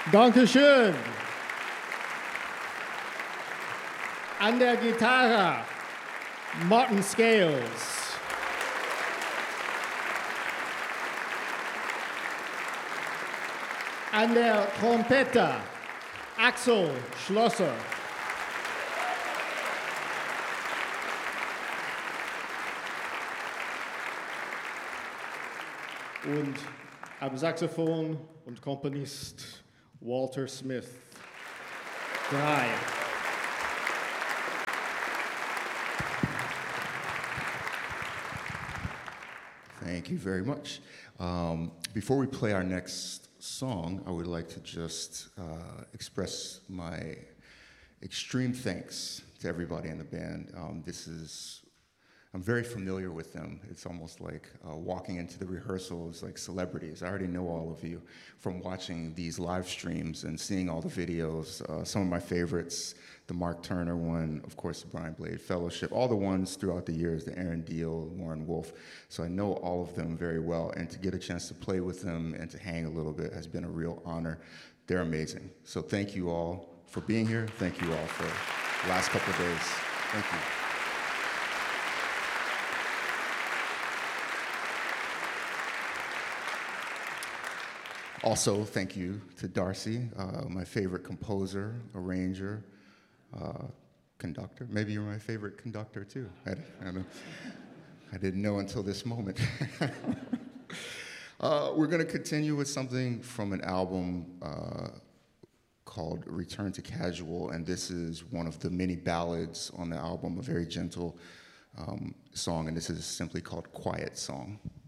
Dankeschön. An der Gitarre, Martin Scales. An der Trompete, Axel Schlosser. Und am Saxophon und Komponist Walter Smith. 3. Thank you very much. Before we play our next song, I would like to just express my extreme thanks to everybody in the band. I'm very familiar with them. It's almost like walking into the rehearsals like celebrities. I already know all of you from watching these live streams and seeing all the videos. Some of my favorites, the Mark Turner one, of course, the Brian Blade Fellowship, all the ones throughout the years, the Aaron Deal, Warren Wolf. So I know all of them very well, and to get a chance to play with them and to hang a little bit has been a real honor. They're amazing. So thank you all for being here. Thank you all for the last couple of days. Thank you. Also, thank you to Darcy, my favorite composer, arranger, conductor. Maybe you're my favorite conductor, too. I didn't know until this moment. We're going to continue with something from an album called Return to Casual, and this is one of the many ballads on the album, a very gentle song, and this is simply called Quiet Song.